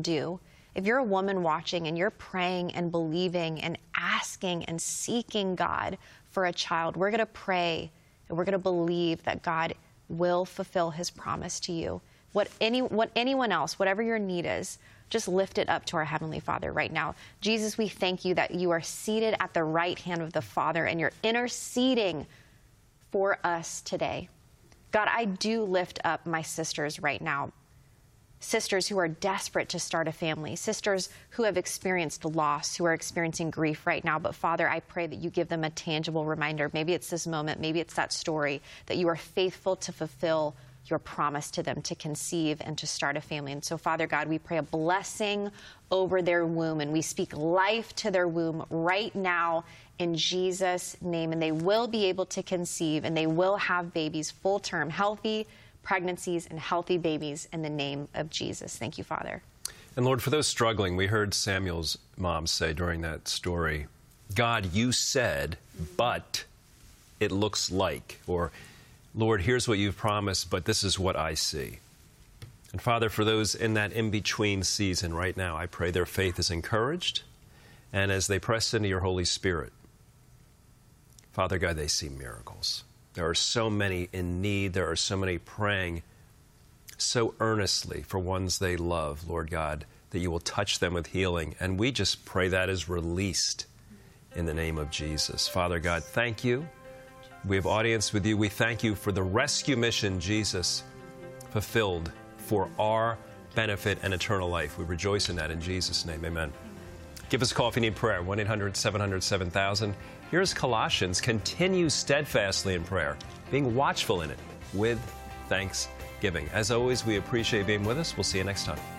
do, if you're a woman watching and you're praying and believing and asking and seeking God for a child, we're going to pray and we're going to believe that God will fulfill his promise to you. What anyone else, whatever your need is, just lift it up to our Heavenly Father right now. Jesus, we thank you that you are seated at the right hand of the Father and you're interceding for us today. God, I do lift up my sisters right now. Sisters who are desperate to start a family, sisters who have experienced loss, who are experiencing grief right now. But Father, I pray that you give them a tangible reminder. Maybe it's this moment, maybe it's that story, that you are faithful to fulfill your promise to them to conceive and to start a family. And so, Father God, we pray a blessing over their womb, and we speak life to their womb right now in Jesus' name. And they will be able to conceive, and they will have babies, full-term, healthy pregnancies and healthy babies in the name of Jesus. Thank you, Father. And Lord, for those struggling, we heard Samuel's mom say during that story, God, you said, but it looks like, or Lord, here's what you've promised, but this is what I see. And Father, for those in that in-between season right now, I pray their faith is encouraged, and as they press into your Holy Spirit, Father God, they see miracles. There are so many in need. There are so many praying so earnestly for ones they love, Lord God, that you will touch them with healing. And we just pray that is released in the name of Jesus. Father God, thank you. We have audience with you. We thank you for the rescue mission Jesus fulfilled for our benefit and eternal life. We rejoice in that in Jesus' name. Amen. Give us a call if you need prayer, 1-800-700-7000. Here's Colossians. Continue steadfastly in prayer, being watchful in it with thanksgiving. As always, we appreciate being with us. We'll see you next time.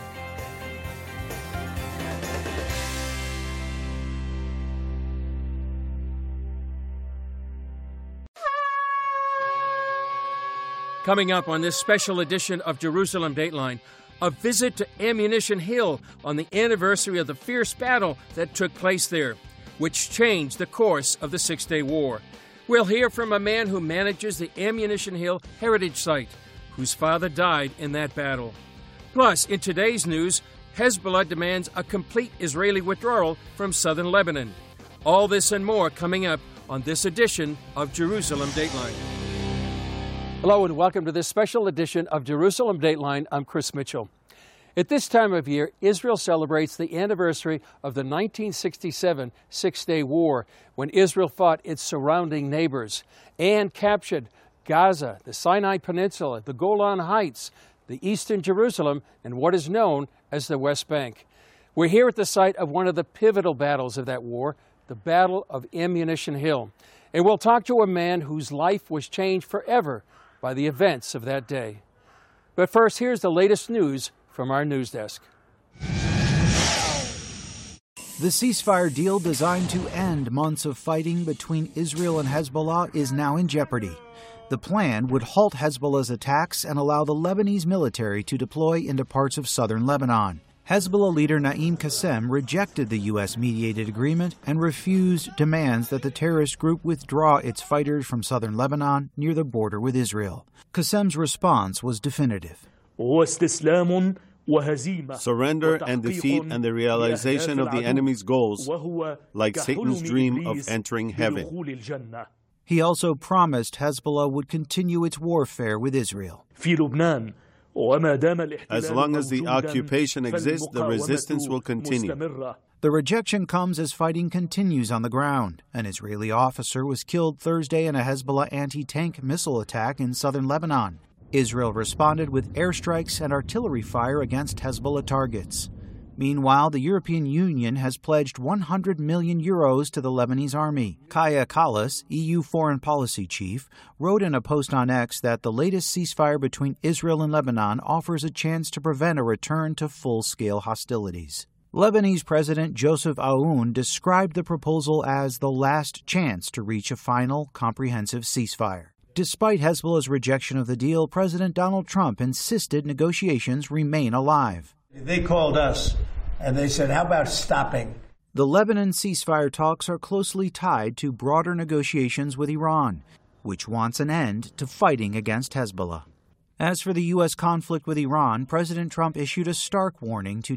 Coming up on this special edition of Jerusalem Dateline, a visit to Ammunition Hill on the anniversary of the fierce battle that took place there, which changed the course of the Six-Day War. We'll hear from a man who manages the Ammunition Hill Heritage Site, whose father died in that battle. Plus, in today's news, Hezbollah demands a complete Israeli withdrawal from southern Lebanon. All this and more coming up on this edition of Jerusalem Dateline. Hello and welcome to this special edition of Jerusalem Dateline. I'm Chris Mitchell. At this time of year, Israel celebrates the anniversary of the 1967 Six-Day War, when Israel fought its surrounding neighbors and captured Gaza, the Sinai Peninsula, the Golan Heights, the eastern Jerusalem, and what is known as the West Bank. We're here at the site of one of the pivotal battles of that war, the Battle of Ammunition Hill. And we'll talk to a man whose life was changed forever by the events of that day. But first, here's the latest news from our news desk. The ceasefire deal designed to end months of fighting between Israel and Hezbollah is now in jeopardy. The plan would halt Hezbollah's attacks and allow the Lebanese military to deploy into parts of southern Lebanon. Hezbollah leader Naim Qassem rejected the U.S.-mediated agreement and refused demands that the terrorist group withdraw its fighters from southern Lebanon near the border with Israel. Qassem's response was definitive. Surrender and defeat and the realization of the enemy's goals, like Satan's dream of entering heaven. He also promised Hezbollah would continue its warfare with Israel. As long as the occupation exists, the resistance will continue. The rejection comes as fighting continues on the ground. An Israeli officer was killed Thursday in a Hezbollah anti-tank missile attack in southern Lebanon. Israel responded with airstrikes and artillery fire against Hezbollah targets. Meanwhile, the European Union has pledged 100 million euros to the Lebanese army. Kaja Kallas, EU foreign policy chief, wrote in a post on X that the latest ceasefire between Israel and Lebanon offers a chance to prevent a return to full-scale hostilities. Lebanese President Joseph Aoun described the proposal as the last chance to reach a final, comprehensive ceasefire. Despite Hezbollah's rejection of the deal, President Donald Trump insisted negotiations remain alive. They called us and they said, how about stopping? The Lebanon ceasefire talks are closely tied to broader negotiations with Iran, which wants an end to fighting against Hezbollah. As for the U.S. conflict with Iran, President Trump issued a stark warning to